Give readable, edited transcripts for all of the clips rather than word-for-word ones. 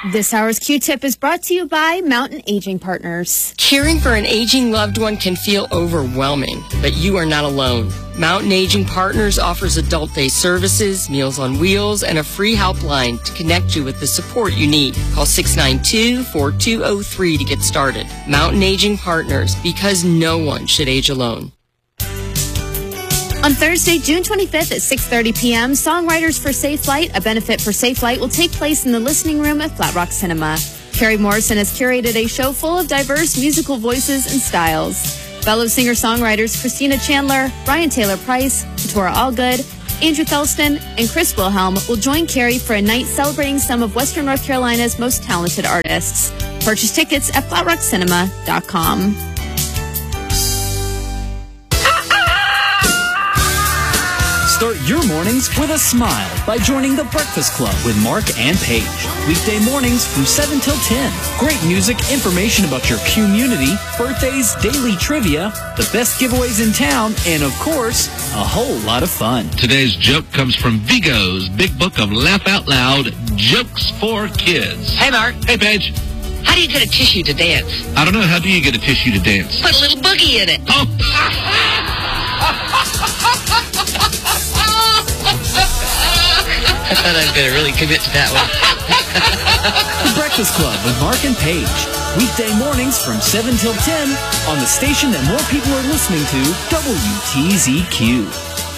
This hour's Q-Tip is brought to you by Mountain Aging Partners. Caring for an aging loved one can feel overwhelming, but you are not alone. Mountain Aging Partners offers adult day services, Meals on Wheels, and a free helpline to connect you with the support you need. Call 692-4203 to get started. Mountain Aging Partners, because no one should age alone. On Thursday, June 25th at 6:30 p.m., Songwriters for Safe Flight, a benefit for Safe Flight, will take place in the listening room at Flat Rock Cinema. Carrie Morrison has curated a show full of diverse musical voices and styles. Fellow singer-songwriters Christina Chandler, Brian Taylor Price, Tora Allgood, Andrew Thelston, and Chris Wilhelm will join Carrie for a night celebrating some of Western North Carolina's most talented artists. Purchase tickets at flatrockcinema.com. Start your mornings with a smile by joining The Breakfast Club with Mark and Paige. Weekday mornings from 7 till 10. Great music, information about your community, birthdays, daily trivia, the best giveaways in town, and of course, a whole lot of fun. Today's joke comes from Vigo's Big Book of Laugh Out Loud Jokes for Kids. Hey, Mark. Hey, Paige. How do you get a tissue to dance? I don't know. How do you get a tissue to dance? Put a little boogie in it. Oh. I thought I'd better really commit to that one. The Breakfast Club with Mark and Paige. Weekday mornings from 7 till 10 on the station that more people are listening to, WTZQ.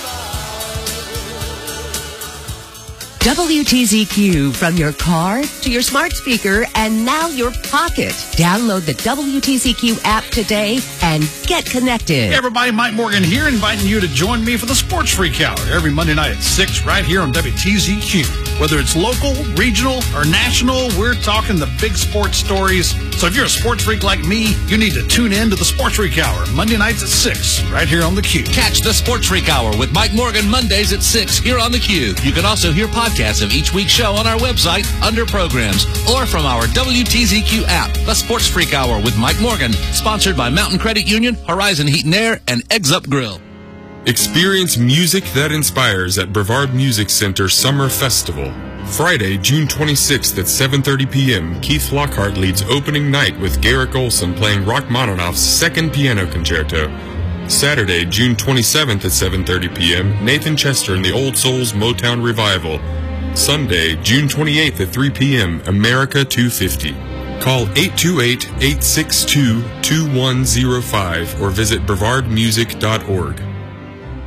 WTZQ from your car to your smart speaker and now your pocket. Download the WTZQ app today and get connected. Hey everybody, Mike Morgan here, inviting you to join me for the Sports Freak Hour every Monday night at 6 right here on WTZQ. Whether it's local, regional, or national, we're talking the big sports stories. So if you're a sports freak like me, you need to tune in to the Sports Freak Hour Monday nights at 6 right here on the Q. Catch the Sports Freak Hour with Mike Morgan Mondays at 6 here on the Q. You can also hear podcasts of each week's show on our website under programs or from our WTZQ app. The Sports Freak Hour with Mike Morgan, sponsored by Mountain Credit Union, Horizon Heat and Air, and Eggs Up Grill. Experience music that inspires at Brevard Music Center Summer Festival. Friday, June 26th at 7:30 p.m., Keith Lockhart leads opening night with Garrick Olson playing Rachmaninoff's Second Piano Concerto. Saturday, June 27th at 7:30 p.m., Nathan Chester and the Old Souls Motown Revival. Sunday, June 28th at 3 p.m., America 250. Call 828-862-2105 or visit brevardmusic.org.